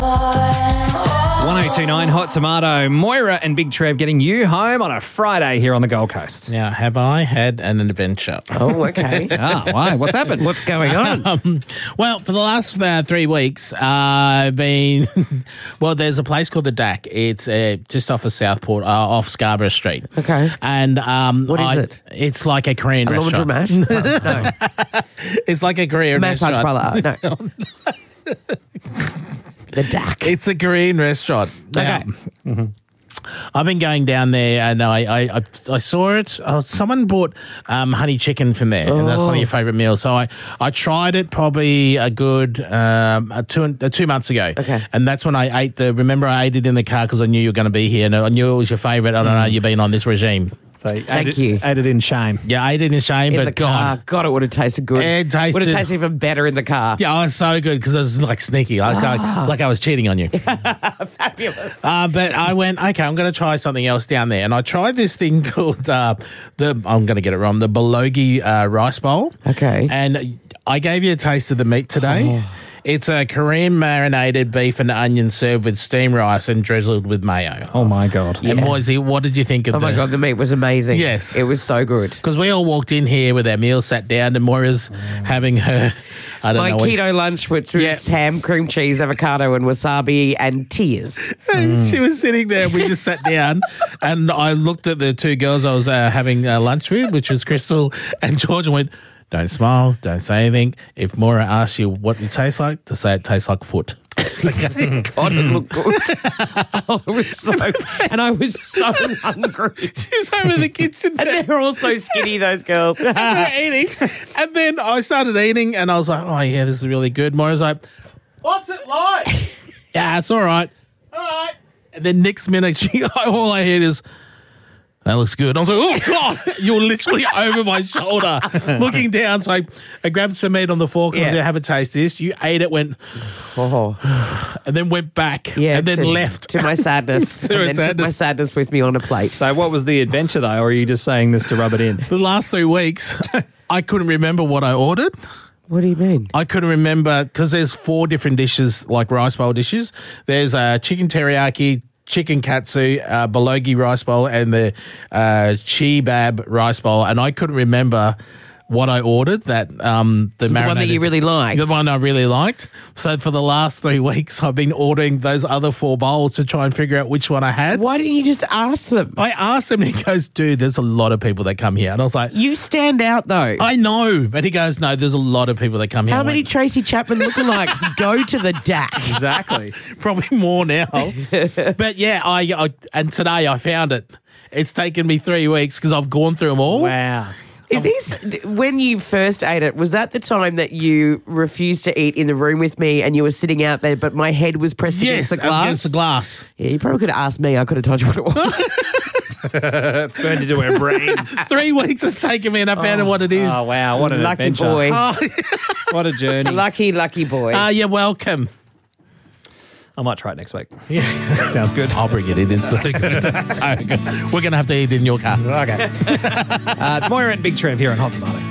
1029 Hot Tomato. Moira and Big Trev getting you home on a Friday here on the Gold Coast. Now, have I had an adventure? Oh, okay. Why? What's happened? What's going on? Well, for the last 3 weeks, I've been... well, there's a place called the DAC. It's just off of Southport, off Scarborough Street. Okay. And what is it? It's like a Korean restaurant. Laundromat? No. It's like a Korean Massage restaurant. parlour? No. The DAC. It's a Korean restaurant. Okay. I've been going down there and I saw it. Someone bought honey chicken from there, and that's one of your favourite meals. So I tried it probably a good 2 months ago. Okay. And that's when I ate remember I ate it in the car because I knew you were going to be here and I knew it was your favourite. I don't know, you've been on this regime. So Thank you. Ate it in shame. Yeah, I ate it in shame, In but the car. God, it would have tasted good. It tasted- would have tasted even better in the car. Yeah, it was so good because it was like sneaky, like I was cheating on you. Fabulous. But I went, okay, I'm going to try something else down there. And I tried this thing called, I'm going to get it wrong, the bulgogi rice bowl. Okay. And I gave you a taste of the meat today. It's a Korean marinated beef and onion served with steamed rice and drizzled with mayo. Oh, my God. And Moisey, what did you think of Oh, my God, the meat was amazing. Yes. It was so good. Because we all walked in here with our meals sat down and Moira's having her, I don't My know. keto lunch, which was ham, cream cheese, avocado, and wasabi, and tears. She was sitting there. We just sat down, and I looked at the two girls I was having lunch with, which was Crystal and George, and went, "Don't smile, don't say anything. If Moira asks you what it tastes like, to say it tastes like foot." Okay. God, it looked good. I was so hungry. She was over in the kitchen. And they're all so skinny, those girls. They were eating, and then I started eating, and I was like, "Oh yeah, this is really good." Moira's like, "What's it like?" "Yeah, it's all right." "All right." And then next minute, all I heard is, "That looks good." I was like, "Oh, God," you were literally over my shoulder looking down. So I grabbed some meat on the fork and I said, "Have a taste of this." You ate it, went, and then went back and then left. To my sadness. To and then took my sadness with me on a plate. So what was the adventure, though, or are you just saying this to rub it in? The last 3 weeks, I couldn't remember what I ordered. What do you mean? I couldn't remember because there's 4 different dishes, like rice bowl dishes. There's chicken teriyaki, chicken katsu, bulgogi rice bowl, and the chibab rice bowl. And I couldn't remember what I ordered. The one that you really liked. The one I really liked. So for the last 3 weeks, I've been ordering those other 4 bowls to try and figure out which one I had. Why didn't you just ask them? I asked him and he goes, "Dude, there's a lot of people that come here." And I was like, You stand out, though. "I know." But he goes, "No, there's a lot of people that come here." How I many went, Tracy Chapman lookalikes go to the DAC? Exactly. Probably more now. But yeah, and today I found it. It's taken me 3 weeks because I've gone through them all. Wow. Is this, when you first ate it, was that the time that you refused to eat in the room with me and you were sitting out there, but my head was pressed against the glass? Against the glass. Yeah, you probably could have asked me. I could have told you what it was. It's burned into her brain. 3 weeks it's taken me and I found out what it is. Oh, wow. What an Lucky adventure. boy. What a journey. Lucky boy. You're welcome. I might try it next week. Yeah. Sounds good. I'll bring it in. It's so good. It's so good. We're going to have to eat in your car. Okay. It's Moira and Big Trev here on Hot Tomato.